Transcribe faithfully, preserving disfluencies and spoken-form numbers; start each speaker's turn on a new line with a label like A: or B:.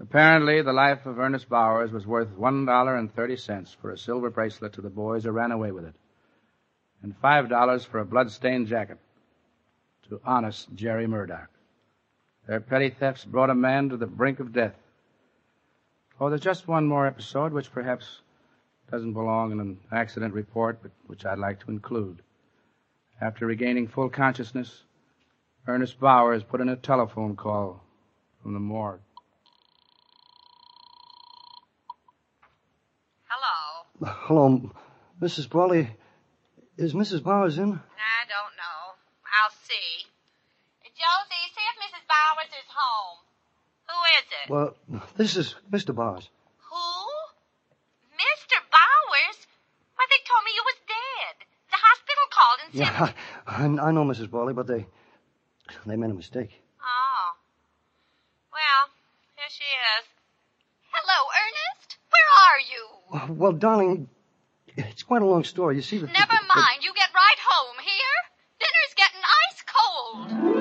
A: Apparently, the life of Ernest Bowers was worth one dollar and thirty cents for a silver bracelet to the boys who ran away with it, and five dollars for a blood-stained jacket to honest Jerry Murdoch. Their petty thefts brought a man to the brink of death. Oh, there's just one more episode, which perhaps doesn't belong in an accident report, but which I'd like to include. After regaining full consciousness, Ernest Bowers put in a telephone call from the morgue.
B: Hello.
C: Hello, Missus Brawley. Is Missus Bowers in?
B: I don't know. I'll see. Josie, see if Missus Bowers is home. Who is it?
C: Well, this is Mister Bowers.
B: Who? Mister Bowers? Why, they told me you was dead. The hospital called and said...
C: Yeah, I, I know, Missus Brawley, but they... They made a mistake.
B: Oh. Well, here she is. Hello, Ernest. Where are you?
C: Well, darling, it's quite a long story. You see... The,
B: Never
C: the,
B: mind. You get right home, here? Dinner's getting